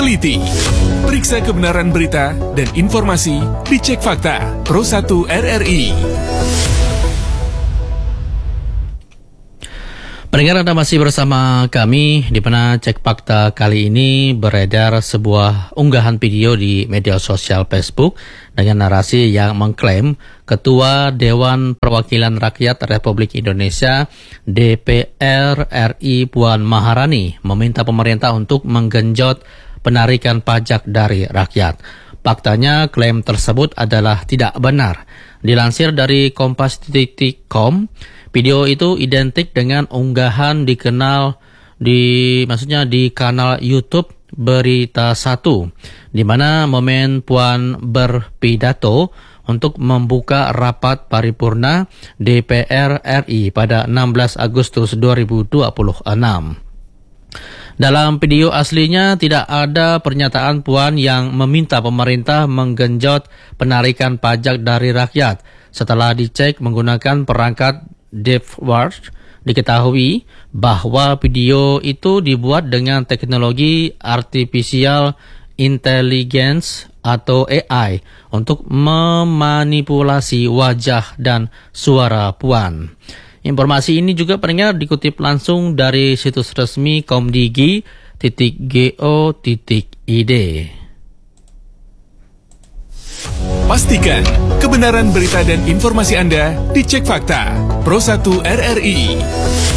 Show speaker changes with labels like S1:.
S1: teliti. Periksa kebenaran berita dan informasi di Cek Fakta Pro 1 RRI.
S2: Pendengar, Anda masih bersama kami di mana Cek Fakta kali ini beredar sebuah unggahan video di media sosial Facebook dengan narasi yang mengklaim Ketua Dewan Perwakilan Rakyat Republik Indonesia DPR RI Puan Maharani meminta pemerintah untuk menggenjot penarikan pajak dari rakyat. Faktanya, klaim tersebut adalah tidak benar. Dilansir dari kompas.com, video itu identik dengan unggahan di kanal YouTube Berita 1, di mana momen Puan berpidato untuk membuka rapat paripurna DPR RI pada 16 Agustus 2026. Dalam video aslinya tidak ada pernyataan Puan yang meminta pemerintah menggenjot penarikan pajak dari rakyat. Setelah dicek menggunakan perangkat DeepWatch, diketahui bahwa video itu dibuat dengan teknologi Artificial Intelligence atau AI untuk memanipulasi wajah dan suara Puan. Informasi ini juga pendengar dikutip langsung dari situs resmi komdigi.go.id.
S1: Pastikan kebenaran berita dan informasi Anda di Cek Fakta Pro 1 RRI.